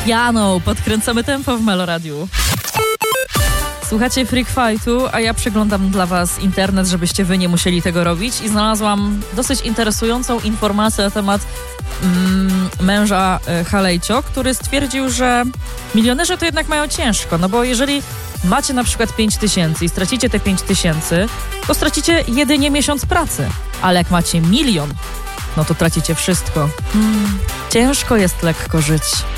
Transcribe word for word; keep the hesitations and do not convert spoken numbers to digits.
Piano, podkręcamy tempo w Meloradiu. Słuchacie Freak Fightu, a ja przeglądam dla was internet, żebyście wy nie musieli tego robić i znalazłam dosyć interesującą informację na temat mm, męża y, Halejcio, który stwierdził, że milionerzy to jednak mają ciężko, no bo jeżeli macie na przykład pięć tysięcy i stracicie te pięć tysięcy, to stracicie jedynie miesiąc pracy, ale jak macie milion, no to tracicie wszystko. Hmm, ciężko jest lekko żyć.